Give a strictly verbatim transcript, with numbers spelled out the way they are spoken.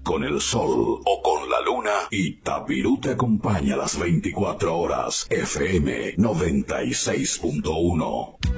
con el sol o con la luna, Itapirú te acompaña las veinticuatro horas. F M noventa y seis punto uno.